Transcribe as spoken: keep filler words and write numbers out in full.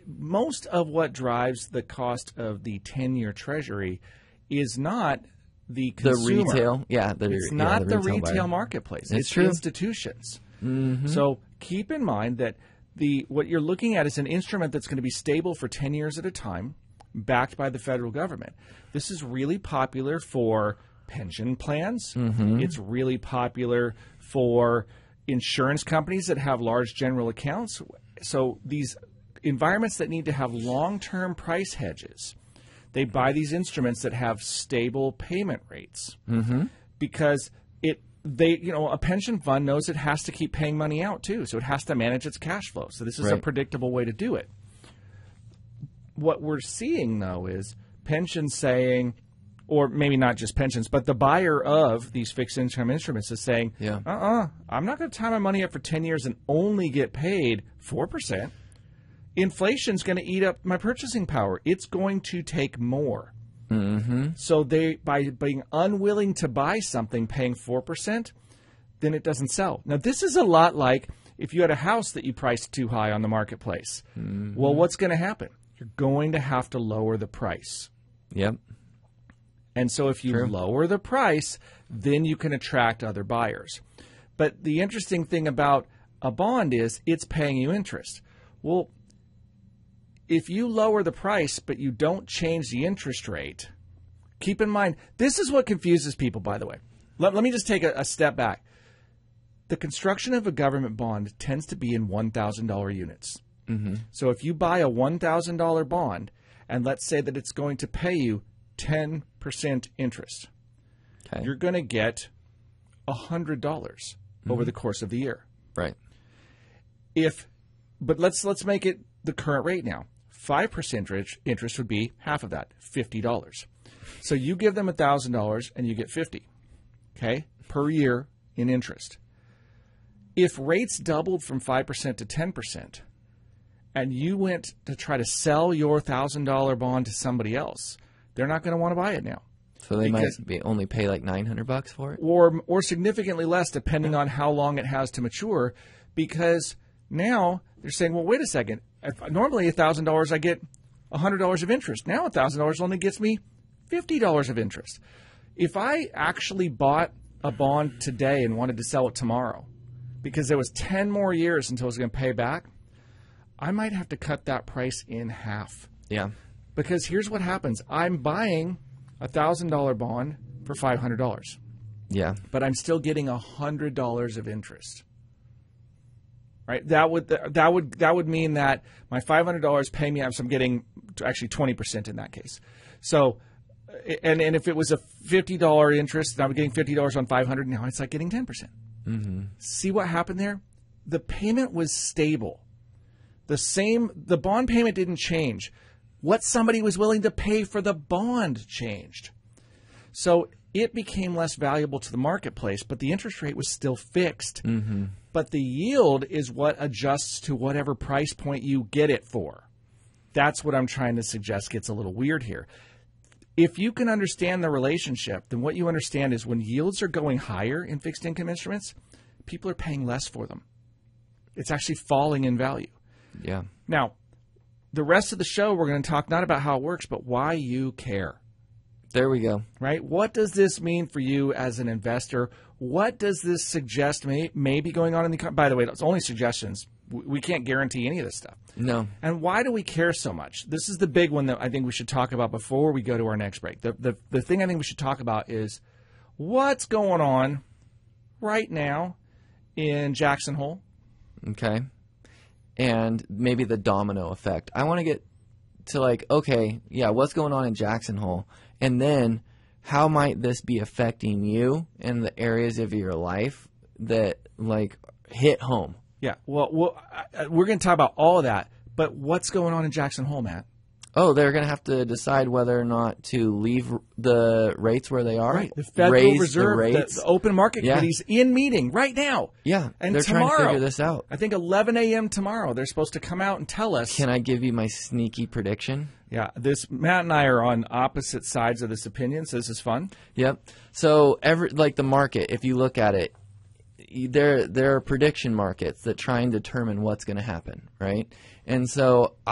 most of what drives the cost of the ten-year Treasury is not the consumer. The retail, yeah. The, it's yeah, not the the retail, retail buyer. marketplace. It's It's true. institutions. Mm-hmm. So keep in mind that the what you're looking at is an instrument that's going to be stable for ten years at a time, backed by the federal government. This is really popular for pension plans. Mm-hmm. It's really popular for insurance companies that have large general accounts. So these environments that need to have long-term price hedges, they buy these instruments that have stable payment rates Mm-hmm. because it they you know a pension fund knows it has to keep paying money out too, so it has to manage its cash flow. So this is a Right. predictable way to do it. What we're seeing though is pensions saying, or maybe not just pensions, but the buyer of these fixed income instruments is saying, Yeah. uh-uh, I'm not going to tie my money up for ten years and only get paid four percent. Inflation's going to eat up my purchasing power. It's going to take more. Mm-hmm. So they, by being unwilling to buy something paying four percent, then it doesn't sell. Now, this is a lot like if you had a house that you priced too high on the marketplace. Mm-hmm. Well, what's going to happen? You're going to have to lower the price. Yep. And so if you True. lower the price, then you can attract other buyers. But the interesting thing about a bond is it's paying you interest. Well, if you lower the price but you don't change the interest rate, keep in mind, this is what confuses people, by the way. Let, let me just take a, a step back. The construction of a government bond tends to be in one thousand dollars units. Mm-hmm. So if you buy a one thousand dollars bond, and let's say that it's going to pay you ten percent interest, Okay. you're going to get one hundred dollars over Mm-hmm. the course of the year. Right. If, but let's let's make it the current rate now. five percent interest would be half of that, fifty dollars. So you give them one thousand dollars and you get fifty dollars, okay, per year in interest. If rates doubled from five percent to ten percent and you went to try to sell your one thousand dollars bond to somebody else, they're not going to want to buy it now. So they Because- might be only pay like nine hundred bucks for it? Or, or significantly less depending on how long it has to mature, because now they're saying, well, wait a second. If, normally one thousand dollars I get one hundred dollars of interest. Now one thousand dollars only gets me fifty dollars of interest. If I actually bought a bond today and wanted to sell it tomorrow because there was ten more years until I was going to pay back, I might have to cut that price in half. Yeah. Because here's what happens. I'm buying a one thousand dollars bond for five hundred dollars, Yeah. but I'm still getting one hundred dollars of interest. Right? That would that would that would mean that my five hundred dollars pay me, so I'm getting actually twenty percent in that case. So and and if it was a fifty dollars interest, and I'm getting fifty dollars on five hundred dollars, now it's like getting ten percent. Mm-hmm. See what happened there? The payment was stable. The same, the bond payment didn't change. What somebody was willing to pay for the bond changed. So it became less valuable to the marketplace, but the interest rate was still fixed. Mm-hmm. But the yield is what adjusts to whatever price point you get it for. That's what I'm trying to suggest gets a little weird here. If you can understand the relationship, then what you understand is when yields are going higher in fixed income instruments, people are paying less for them. It's actually falling in value. Yeah. Now, the rest of the show, we're going to talk not about how it works, but why you care, There we go. right? What does this mean for you as an investor? What does this suggest may, may be going on in the economy? By the way, it's only suggestions. We we can't guarantee any of this stuff. No. And why do we care so much? This is the big one that I think we should talk about before we go to our next break. The, the, the thing I think we should talk about is what's going on right now in Jackson Hole. Okay. And maybe the domino effect. I want to get to like, okay, yeah, what's going on in Jackson Hole? And then how might this be affecting you in the areas of your life that like hit home? Yeah, well, well I- I- we're going to talk about all of that, but what's going on in Jackson Hole, Matt? Oh, they're going to have to decide whether or not to leave the rates where they are. Right, the Federal raise Reserve, the the, rates. the open market Yeah. committee's in meeting right now. Yeah, and they're tomorrow, trying to figure this out. I think eleven a.m. tomorrow, they're supposed to come out and tell us. Can I give you my sneaky prediction? Yeah, this Matt and I are on opposite sides of this opinion, so this is fun. Yep. So every like the market, if you look at it, there there are prediction markets that try and determine what's going to happen, right? And so